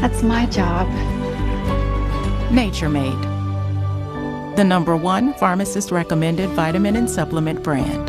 That's my job. Nature Made, the #1 pharmacist recommended vitamin and supplement brand.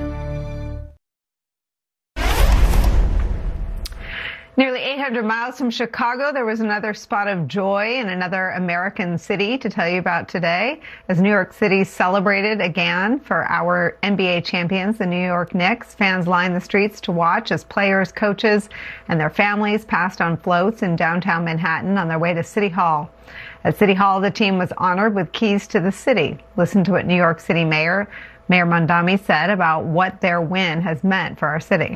Nearly 800 miles from Chicago, there was another spot of joy in another American city to tell you about today. As New York City celebrated again for our NBA champions, the New York Knicks, fans lined the streets to watch as players, coaches, and their families passed on floats in downtown Manhattan on their way to City Hall. At City Hall, the team was honored with keys to the city. Listen to what New York City Mayor Mamdani said about what their win has meant for our city.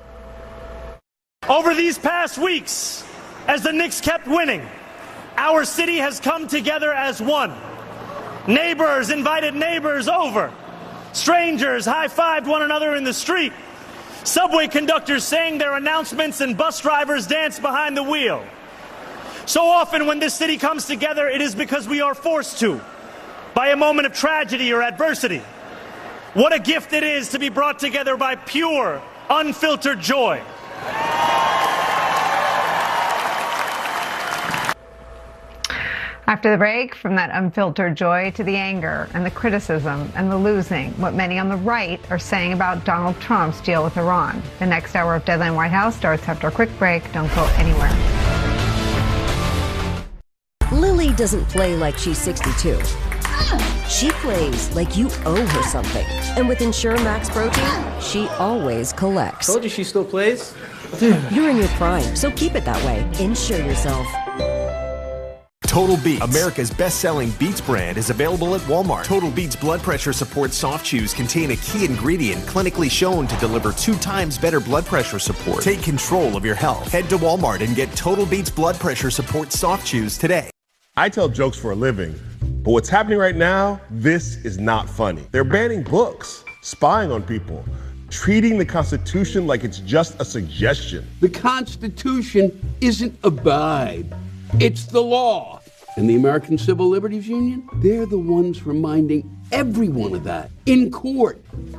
Over these past weeks, as the Knicks kept winning, our city has come together as one. Neighbors invited neighbors over. Strangers high-fived one another in the street. Subway conductors sang their announcements and bus drivers danced behind the wheel. So often when this city comes together, it is because we are forced to, by a moment of tragedy or adversity. What a gift it is to be brought together by pure, unfiltered joy. After the break, from that unfiltered joy to the anger and the criticism and the losing, what many on the right are saying about Donald Trump's deal with Iran. The next hour of Deadline White House starts after a quick break. Don't go anywhere. Lily doesn't play like she's 62. She plays like you owe her something. And with Ensure Max Protein, she always collects. Told you she still plays. Dude, you're in your prime, so keep it that way. Insure yourself. Total Beats, America's best-selling Beats brand, is available at Walmart. Total Beats blood pressure support soft chews contain a key ingredient clinically shown to deliver 2 times better blood pressure support. Take control of your health. Head to Walmart and get Total Beats blood pressure support soft chews today. I tell jokes for a living, but what's happening right now, this is not funny. They're banning books, spying on people, treating the Constitution like it's just a suggestion. The Constitution isn't a vibe. It's the law. And the American Civil Liberties Union, they're the ones reminding everyone of that in court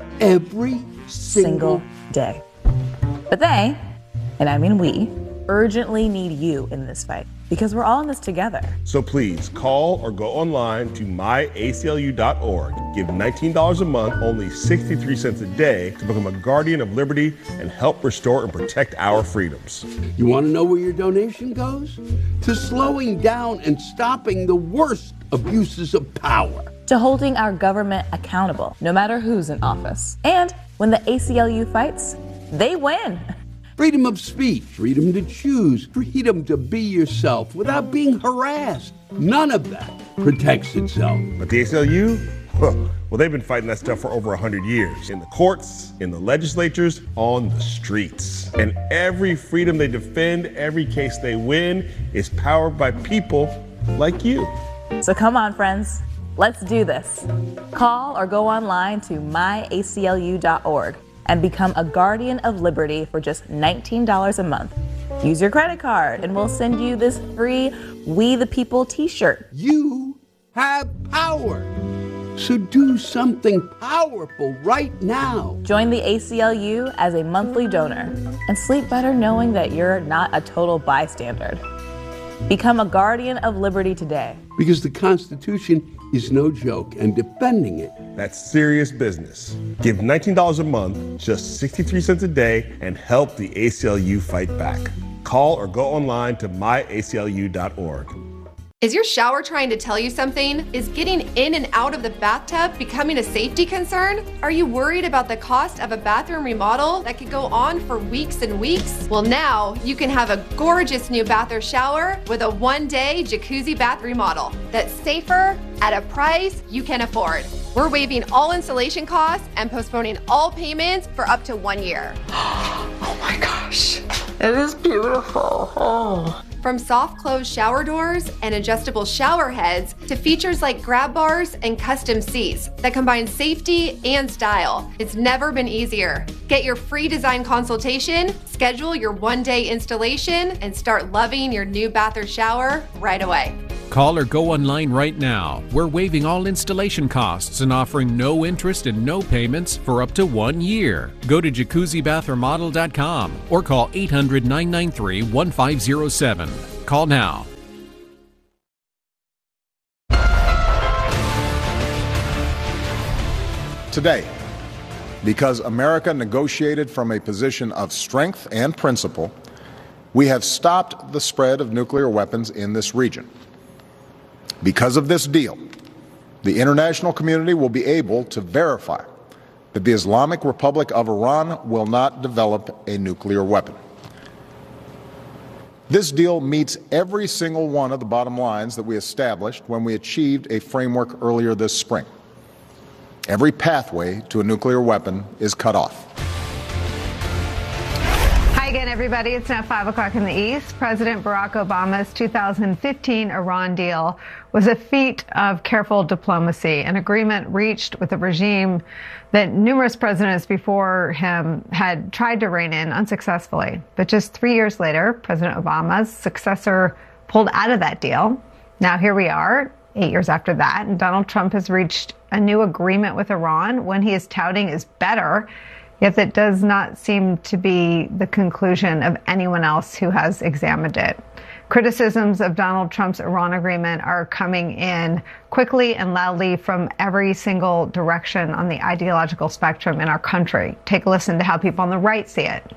every single day. But they, and I mean we, urgently need you in this fight because we're all in this together. So please call or go online to myaclu.org. Give $19 a month, only 63 cents a day to become a guardian of liberty and help restore and protect our freedoms. You want to know where your donation goes? To slowing down and stopping the worst abuses of power. To holding our government accountable, no matter who's in office. And when the ACLU fights, they win. Freedom of speech, freedom to choose, freedom to be yourself without being harassed. None of that protects itself. But the ACLU? Well, they've been fighting that stuff for over 100 years. In the courts, in the legislatures, on the streets. And every freedom they defend, every case they win, is powered by people like you. So come on, friends. Let's do this. Call or go online to myaclu.org. and become a guardian of liberty for just $19 a month. Use your credit card and we'll send you this free We the People t-shirt. You have power. So do something powerful right now. Join the ACLU as a monthly donor and sleep better knowing that you're not a total bystander. Become a guardian of liberty today. Because the Constitution is no joke, and defending it, that's serious business. Give $19 a month, just 63 cents a day, and help the ACLU fight back. Call or go online to myaclu.org. Is your shower trying to tell you something? Is getting in and out of the bathtub becoming a safety concern? Are you worried about the cost of a bathroom remodel that could go on for weeks and weeks? Well, now you can have a gorgeous new bath or shower with a one-day jacuzzi bath remodel that's safer at a price you can afford. We're waiving all installation costs and postponing all payments for up to 1 year. Oh my gosh, it is beautiful. Oh. From soft close shower doors and adjustable shower heads to features like grab bars and custom seats that combine safety and style, it's never been easier. Get your free design consultation, schedule your one-day installation, and start loving your new bath or shower right away. Call or go online right now. We're waiving all installation costs and offering no interest and no payments for up to 1 year. Go to jacuzzibathormodel.com or call 800-993-1507. Call now. today, because America negotiated from a position of strength and principle, we have stopped the spread of nuclear weapons in this region. Because of this deal, the international community will be able to verify that the Islamic Republic of Iran will not develop a nuclear weapon. This deal meets every single one of the bottom lines that we established when we achieved a framework earlier this spring. Every pathway to a nuclear weapon is cut off. Hi again, everybody. It's now 5 o'clock in the East. President Barack Obama's 2015 Iran deal was a feat of careful diplomacy, an agreement reached with a regime that numerous presidents before him had tried to rein in unsuccessfully. But just 3 years later, President Obama's successor pulled out of that deal. Now here we are, 8 years after that, and Donald Trump has reached a new agreement with Iran, one he is touting is better. Yet that does not seem to be the conclusion of anyone else who has examined it. Criticisms of Donald Trump's Iran agreement are coming in quickly and loudly from every single direction on the ideological spectrum in our country. Take a listen to how people on the right see it.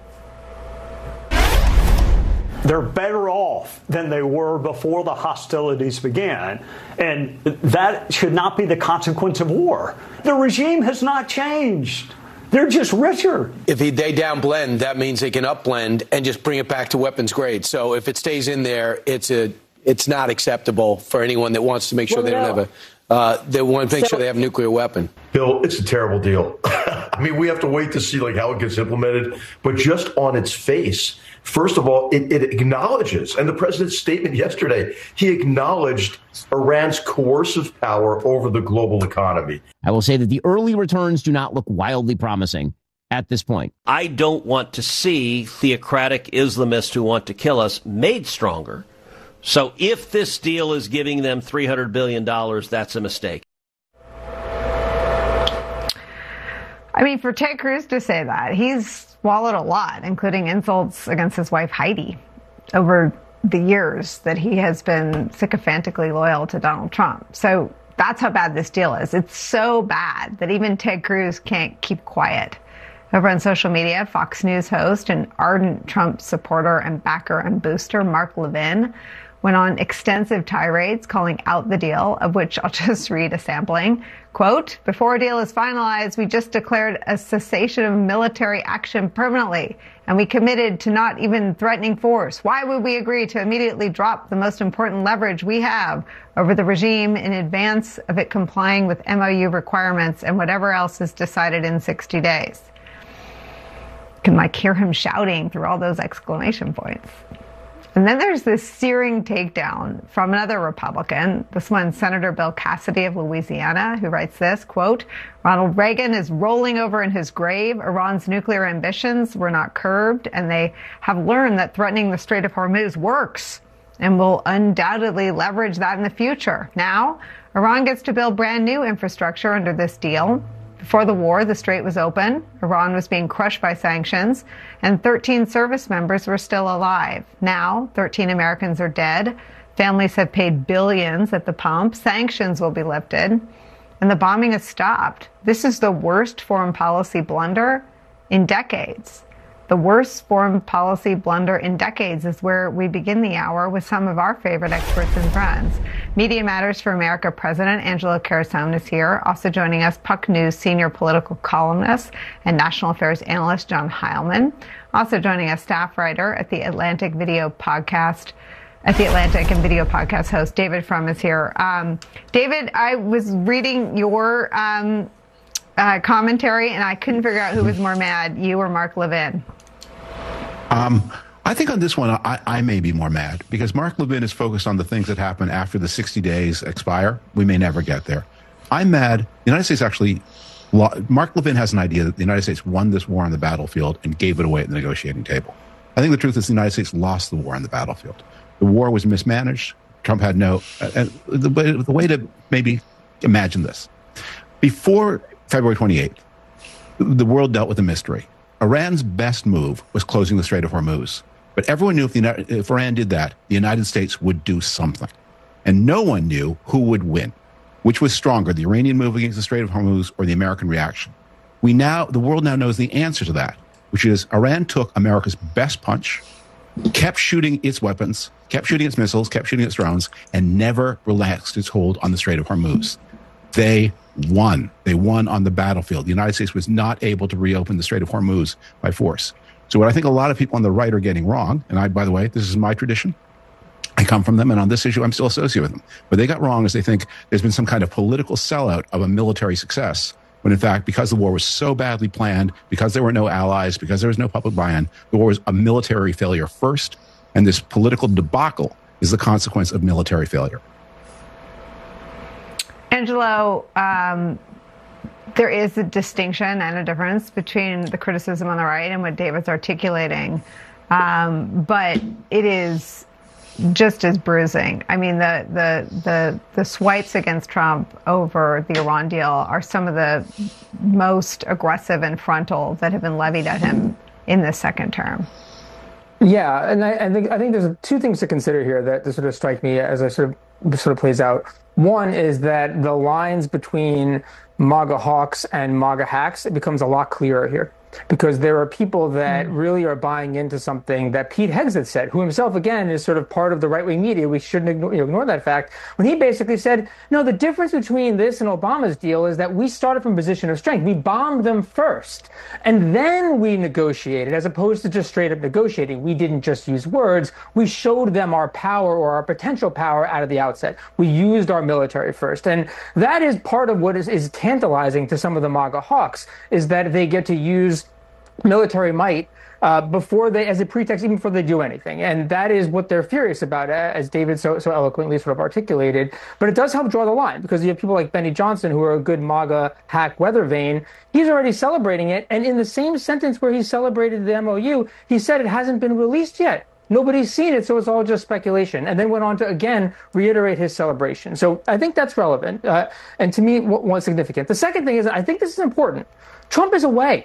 They're better off than they were before the hostilities began. And that should not be the consequence of war. The regime has not changed. They're just richer. If they downblend, that means they can upblend and just bring it back to weapons grade. So if it stays in there, it's not acceptable for anyone that wants to make sure they don't have they want to make sure they have a nuclear weapon. Bill, it's a terrible deal. I mean, we have to wait to see how it gets implemented. But just on its face, first of all, it acknowledges, and the president's statement yesterday, he acknowledged Iran's coercive power over the global economy. I will say that the early returns do not look wildly promising at this point. I don't want to see theocratic Islamists who want to kill us made stronger. So if this deal is giving them $300 billion, that's a mistake. I mean, for Ted Cruz to say that, he's swallowed a lot, including insults against his wife, Heidi, over the years that he has been sycophantically loyal to Donald Trump. So that's how bad this deal is. It's so bad that even Ted Cruz can't keep quiet. Over on social media, Fox News host and ardent Trump supporter and backer and booster Mark Levin went on extensive tirades calling out the deal, of which I'll just read a sampling. Quote, "Before a deal is finalized, we just declared a cessation of military action permanently, and we committed to not even threatening force. Why would we agree to immediately drop the most important leverage we have over the regime in advance of it complying with MOU requirements and whatever else is decided in 60 days? You can hear him shouting through all those exclamation points. And then there's this searing takedown from another Republican, this one, Senator Bill Cassidy of Louisiana, who writes this, quote, "Ronald Reagan is rolling over in his grave. Iran's nuclear ambitions were not curbed, and they have learned that threatening the Strait of Hormuz works and will undoubtedly leverage that in the future. Now, Iran gets to build brand new infrastructure under this deal. Before the war, the Strait was open, Iran was being crushed by sanctions, and 13 service members were still alive. Now, 13 Americans are dead. Families have paid billions at the pump. Sanctions will be lifted, and the bombing has stopped. This is the worst foreign policy blunder in decades. The worst foreign policy blunder in decades is where we begin the hour with some of our favorite experts and friends. Media Matters for America President Angelo Carusone is here. Also joining us, Puck News senior political columnist and national affairs analyst John Heilman. Also joining us, staff writer at the Atlantic and Video Podcast host David Frum is here. David, I was reading your commentary and I couldn't figure out who was more mad, you or Mark Levin. I think on this one, I may be more mad because Mark Levin is focused on the things that happen after the 60 days expire. We may never get there. I'm mad. The United States actually, Mark Levin has an idea that the United States won this war on the battlefield and gave it away at the negotiating table. I think the truth is the United States lost the war on the battlefield. The war was mismanaged. Trump had the way to maybe imagine this. Before February 28th, the world dealt with a mystery. Iran's best move was closing the Strait of Hormuz. But everyone knew if Iran did that, the United States would do something. And no one knew who would win. Which was stronger, the Iranian move against the Strait of Hormuz or the American reaction? The world now knows the answer to that, which is Iran took America's best punch, kept shooting its weapons, kept shooting its missiles, kept shooting its drones, and never relaxed its hold on the Strait of Hormuz. They won. They won on the battlefield. The United States was not able to reopen the Strait of Hormuz by force. So what I think a lot of people on the right are getting wrong, and by the way, this is my tradition. I come from them, and on this issue, I'm still associated with them. What they got wrong is they think there's been some kind of political sellout of a military success, when in fact, because the war was so badly planned, because there were no allies, because there was no public buy-in, the war was a military failure first, and this political debacle is the consequence of military failure. Angelo, there is a distinction and a difference between the criticism on the right and what David's articulating, but it is just as bruising. I mean, the swipes against Trump over the Iran deal are some of the most aggressive and frontal that have been levied at him in this second term. Yeah, and I think there's two things to consider here that sort of strike me as it sort of plays out. One is that the lines between MAGA hawks and MAGA hacks, it becomes a lot clearer here. Because there are people that really are buying into something that Pete Hegseth said, who himself, again, is sort of part of the right-wing media. We shouldn't ignore that fact. When he basically said, no, the difference between this and Obama's deal is that we started from a position of strength. We bombed them first, and then we negotiated, as opposed to just straight-up negotiating. We didn't just use words. We showed them our power or our potential power out of the outset. We used our military first. And that is part of what is tantalizing to some of the MAGA hawks, is that they get to use military might before they, as a pretext, even before they do anything. And that is what they're furious about, as David so eloquently sort of articulated. But it does help draw the line, because you have people like Benny Johnson, who are a good MAGA hack weather vane. He's already celebrating it. And in the same sentence where he celebrated the MOU, he said it hasn't been released yet. Nobody's seen it, so it's all just speculation. And then went on to, again, reiterate his celebration. So I think that's relevant. And to me, what's significant. The second thing is, I think this is important. Trump is away.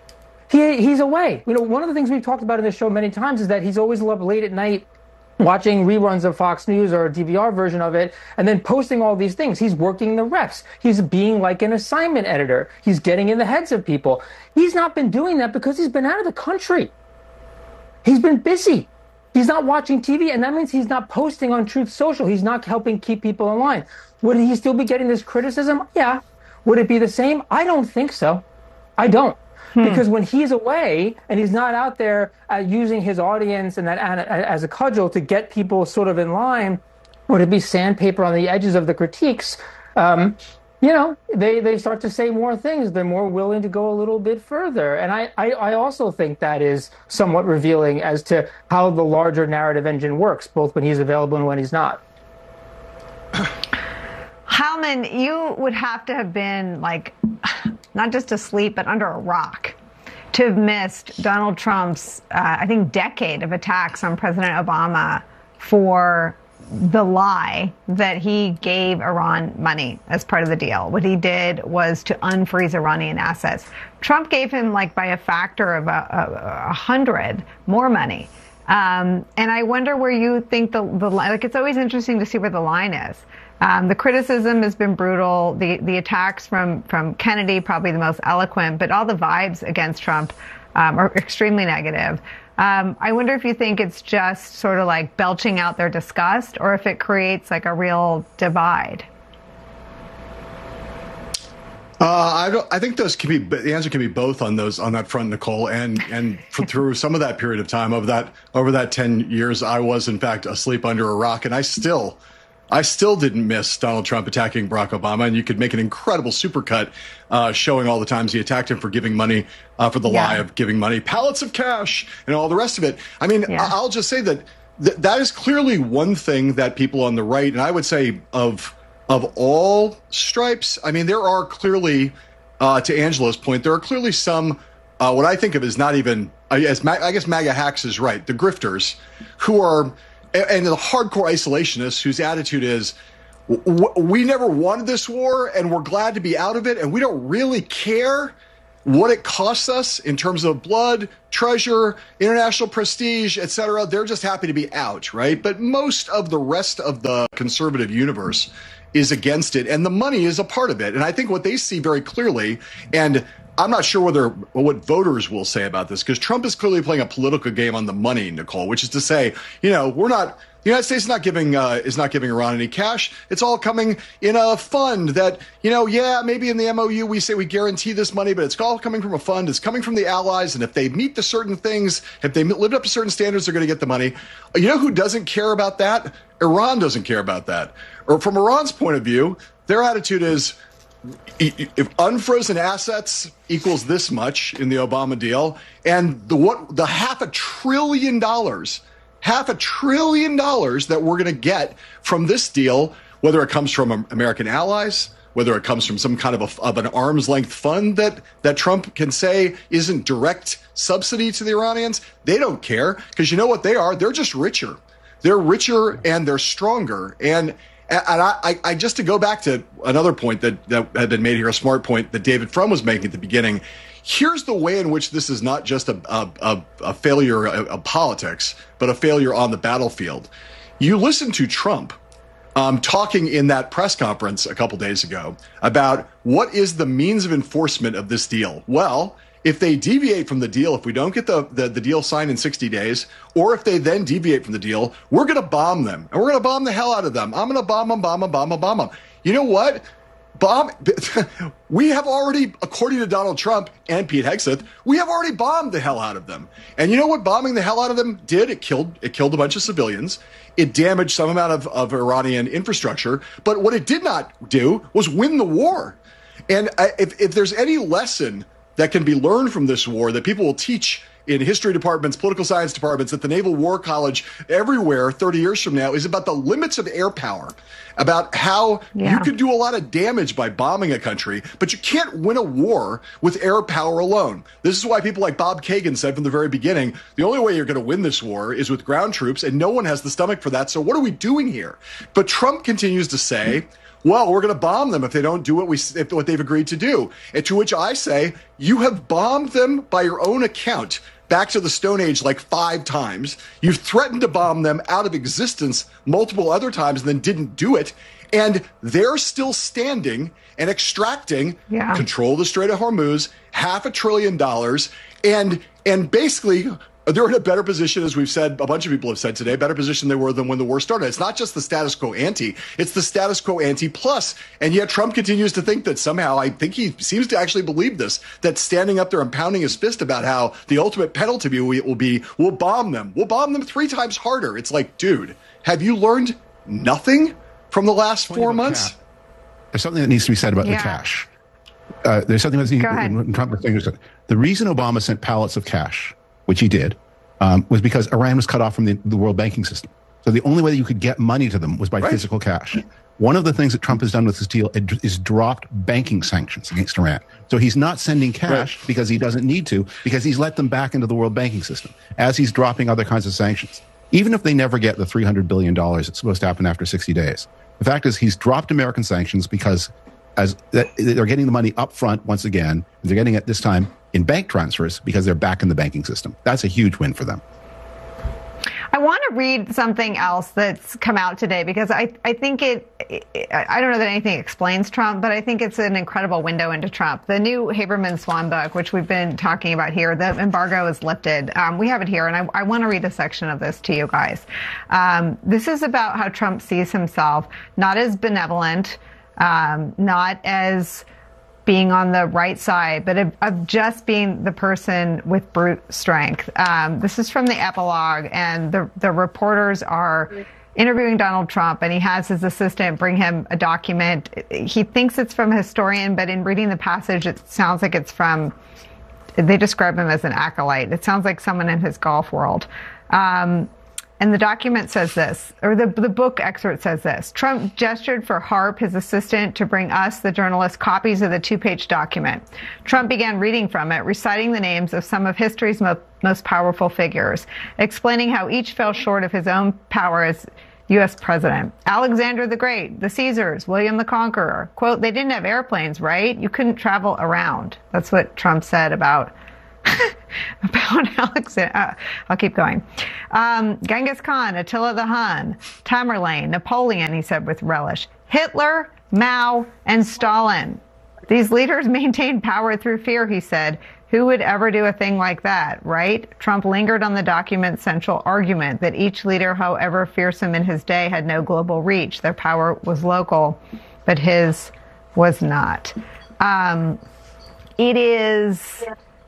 He's away. One of the things we've talked about in this show many times is that he's always up late at night watching reruns of Fox News or a DVR version of it, and then posting all these things. He's working the refs. He's being like an assignment editor. He's getting in the heads of people. He's not been doing that because he's been out of the country. He's been busy. He's not watching TV, and that means he's not posting on Truth Social. He's not helping keep people in line. Would he still be getting this criticism? Yeah. Would it be the same? I don't think so. I don't. Because when he's away and he's not out there using his audience and that as a cudgel to get people sort of in line, would it be sandpaper on the edges of the critiques? They start to say more things. They're more willing to go a little bit further. And I also think that is somewhat revealing as to how the larger narrative engine works, both when he's available and when he's not. Howman, you would have to have been not just asleep, but under a rock to have missed Donald Trump's, decade of attacks on President Obama for the lie that he gave Iran money as part of the deal. What he did was to unfreeze Iranian assets. Trump gave him, by a factor of 100 more money. And I wonder where you think the line, it's always interesting to see where the line is. The criticism has been brutal. The attacks from Kennedy, probably the most eloquent, but all the vibes against Trump are extremely negative. I wonder if you think it's just sort of belching out their disgust, or if it creates a real divide. I think the answer can be both on that front, Nicole, and through some of that period of time over that 10 years, I was in fact asleep under a rock, and I still didn't miss Donald Trump attacking Barack Obama, and you could make an incredible supercut showing all the times he attacked him for giving money, for the lie of giving money, pallets of cash, and all the rest of it. I mean, I'll just say that is clearly one thing that people on the right, and I would say of all stripes, I mean, there are clearly, to Angela's point, there are clearly some, what I think of as not even, I guess MAGA hacks is right, the grifters, who are, and the hardcore isolationists whose attitude is, we never wanted this war and we're glad to be out of it, and we don't really care what it costs us in terms of blood, treasure, international prestige, etc. They're just happy to be out, right? But most of the rest of the conservative universe is against it, and the money is a part of it. And I think what they see very clearly, and I'm not sure what voters will say about this, because Trump is clearly playing a political game on the money, Nicole, which is to say, the United States is not giving Iran any cash. It's all coming in a fund that, maybe in the MOU we say we guarantee this money, but it's all coming from a fund. It's coming from the allies. And if they meet the certain things, if they lived up to certain standards, they're going to get the money. You know who doesn't care about that? Iran doesn't care about that. Or from Iran's point of view, their attitude is, if unfrozen assets equals this much in the Obama deal, and the $500 billion that we're going to get from this deal, whether it comes from American allies, whether it comes from some kind of an arm's length fund that Trump can say isn't direct subsidy to the Iranians, they don't care, because you know what they are? They're just richer. They're richer and they're stronger. And I just to go back to another point that had been made here, a smart point that David Frum was making at the beginning. Here's the way in which this is not just a failure of politics, but a failure on the battlefield. You listen to Trump talking in that press conference a couple days ago about what is the means of enforcement of this deal. Well, if they deviate from the deal, if we don't get the deal signed in 60 days, or if they then deviate from the deal, we're going to bomb them. And we're going to bomb the hell out of them. I'm going to bomb them. You know what? We have already, according to Donald Trump and Pete Hegseth, we have already bombed the hell out of them. And you know what bombing the hell out of them did? It killed a bunch of civilians. It damaged some amount of Iranian infrastructure. But what it did not do was win the war. And if there's any lesson that can be learned from this war that people will teach in history departments, political science departments, at the Naval War College, everywhere 30 years from now, is about the limits of air power, about how you could do a lot of damage by bombing a country, but you can't win a war with air power alone. This is why people like Bob Kagan said from the very beginning, the only way you're going to win this war is with ground troops, and no one has the stomach for that. So what are we doing here? But Trump continues to say, well, we're going to bomb them if they don't do what they've agreed to do. And to which I say, you have bombed them by your own account back to the Stone Age like 5 times. You've threatened to bomb them out of existence multiple other times and then didn't do it. And they're still standing and extracting control of the Strait of Hormuz, $500 billion. And basically, they're in a better position, as we've said, a bunch of people have said today, better position they were than when the war started. It's not just the status quo ante, it's the status quo ante plus. And yet Trump continues to think that somehow, I think he seems to actually believe this, that standing up there and pounding his fist about how the ultimate penalty will be, we'll bomb them. We'll bomb them 3 times harder. It's like, dude, have you learned nothing from the last 4 months? There's something that needs to be said about the cash. There's something that Trump was saying. The reason Obama sent pallets of cash, which he did, was because Iran was cut off from the world banking system. So the only way that you could get money to them was by physical cash. One of the things that Trump has done with this deal is dropped banking sanctions against Iran. So he's not sending cash because he doesn't need to, because he's let them back into the world banking system, as he's dropping other kinds of sanctions. Even if they never get the $300 billion that's supposed to happen after 60 days. The fact is he's dropped American sanctions because they're getting the money up front once again, and they're getting it this time in bank transfers because they're back in the banking system. That's a huge win for them. I want to read something else that's come out today because I think I don't know that anything explains Trump, but I think it's an incredible window into Trump. The new Haberman Swan book, which we've been talking about here, the embargo is lifted. We have it here, and I want to read a section of this to you guys. This is about how Trump sees himself not as benevolent, not as being on the right side, but of just being the person with brute strength. This is from the epilogue, and the reporters are interviewing Donald Trump, and he has his assistant bring him a document. He thinks it's from a historian, but in reading the passage, it sounds like it's from, they describe him as an acolyte. It sounds like someone in his golf world. And the document says this, or the book excerpt says this: Trump gestured for Harp, his assistant, to bring us, the journalists, copies of the 2-page document. Trump began reading from it, reciting the names of some of history's most powerful figures, explaining how each fell short of his own power as U.S. president. Alexander the Great, the Caesars, William the Conqueror. Quote, they didn't have airplanes, right? You couldn't travel around. That's what Trump said about Alexander. I'll keep going. Genghis Khan, Attila the Hun, Tamerlane, Napoleon, he said with relish, Hitler, Mao, and Stalin. These leaders maintained power through fear, he said. Who would ever do a thing like that, right? Trump lingered on the document's central argument that each leader, however fearsome in his day, had no global reach. Their power was local, but his was not. It is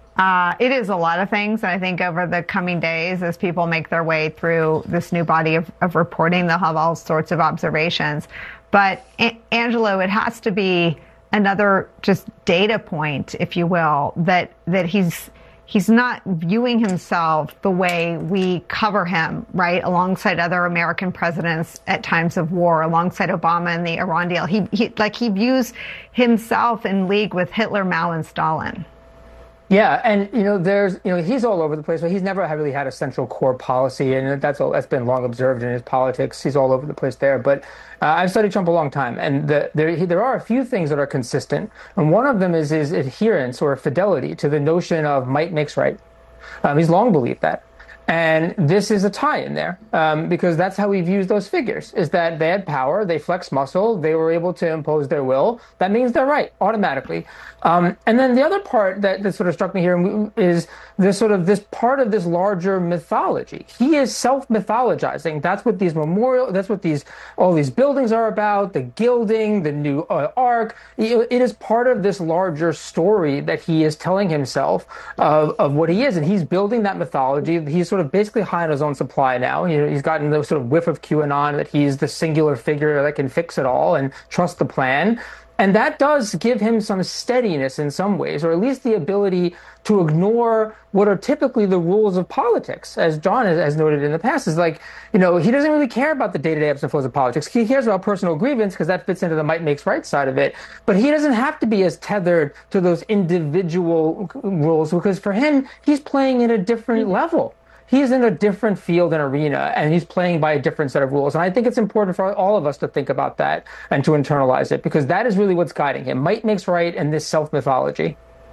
a lot of things. And I think over the coming days, as people make their way through this new body of reporting, they'll have all sorts of observations. But Angelo, it has to be another just data point, if you will, that he's not viewing himself the way we cover him, right, alongside other American presidents at times of war, alongside Obama and the Iran deal. He views himself in league with Hitler, Mao, and Stalin. Yeah, and he's all over the place. But he's never really had a central core policy, and that's been long observed in his politics. He's all over the place there. But I've studied Trump a long time, and there are a few things that are consistent, and one of them is his adherence or fidelity to the notion of might makes right. He's long believed that. And this is a tie in there, because that's how he views those figures, is that they had power, they flexed muscle, they were able to impose their will. That means they're right, automatically. And then the other part that sort of struck me here is this part of this larger mythology. He is self-mythologizing. That's what all these buildings are about, the gilding, the new ark. It is part of this larger story that he is telling himself of what he is. And he's building that mythology. He's sort of basically high on his own supply now. He's gotten the sort of whiff of QAnon that he's the singular figure that can fix it all and trust the plan. And that does give him some steadiness in some ways, or at least the ability to ignore what are typically the rules of politics. As John has noted in the past, is like, he doesn't really care about the day-to-day ebbs and flows of politics. He cares about personal grievance because that fits into the might makes right side of it. But he doesn't have to be as tethered to those individual rules, because for him, he's playing in a different level. He's in a different field and arena, and he's playing by a different set of rules. And I think it's important for all of us to think about that and to internalize it, because that is really what's guiding him. Might makes right, and this self-mythology.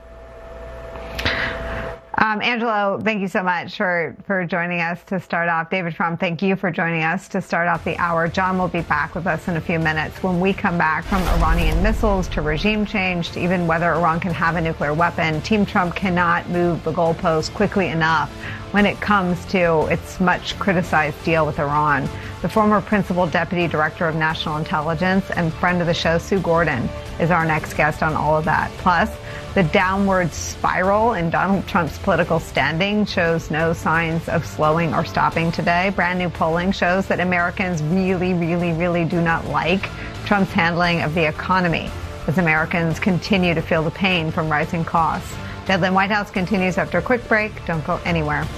Angelo, thank you so much for joining us to start off. David Frum, thank you for joining us to start off the hour. John will be back with us in a few minutes. When we come back, from Iranian missiles to regime change to even whether Iran can have a nuclear weapon, Team Trump cannot move the goalposts quickly enough when it comes to its much criticized deal with Iran. The former principal deputy director of national intelligence and friend of the show, Sue Gordon, is our next guest on all of that. Plus, the downward spiral in Donald Trump's political standing shows no signs of slowing or stopping today. Brand new polling shows that Americans really, really, really do not like Trump's handling of the economy, as Americans continue to feel the pain from rising costs. Deadline White House continues after a quick break. Don't go anywhere.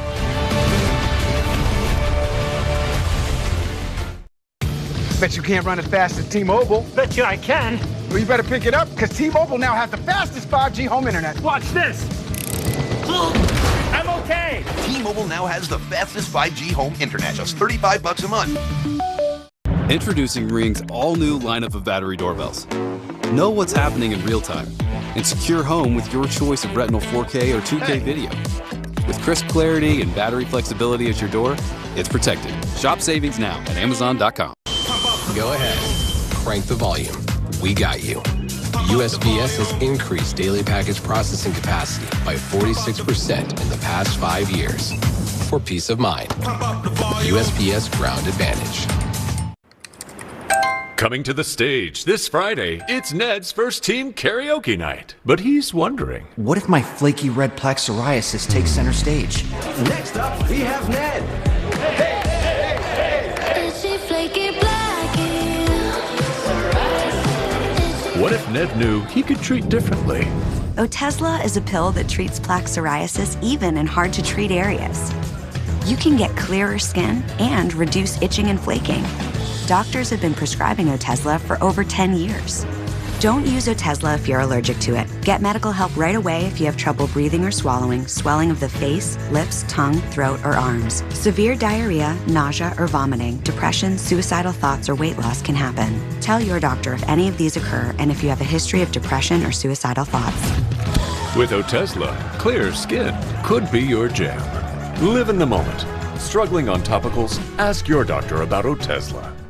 Bet you can't run as fast as T-Mobile. Bet you I can. Well, you better pick it up, because T-Mobile now has the fastest 5G home internet. Watch this. I'm okay. T-Mobile now has the fastest 5G home internet, just $35 a month. Introducing Ring's all-new lineup of battery doorbells. Know what's happening in real time and secure home with your choice of Retinal 4K or 2K video. With crisp clarity and battery flexibility at your door, it's protected. Shop savings now at Amazon.com. Go ahead. Crank the volume. We got you. USPS has increased daily package processing capacity by 46% in the past 5 years. For peace of mind. USPS Ground Advantage. Coming to the stage this Friday, it's Ned's first team karaoke night. But he's wondering, what if my flaky red plaque psoriasis takes center stage? Next up, we have Ned. What if Ned knew he could treat differently? Otezla is a pill that treats plaque psoriasis even in hard-to-treat areas. You can get clearer skin and reduce itching and flaking. Doctors have been prescribing Otezla for over 10 years. Don't use Otezla if you're allergic to it. Get medical help right away if you have trouble breathing or swallowing, swelling of the face, lips, tongue, throat, or arms. Severe diarrhea, nausea, or vomiting, depression, suicidal thoughts, or weight loss can happen. Tell your doctor if any of these occur and if you have a history of depression or suicidal thoughts. With Otezla, clear skin could be your jam. Live in the moment. Struggling on topicals? Ask your doctor about Otezla.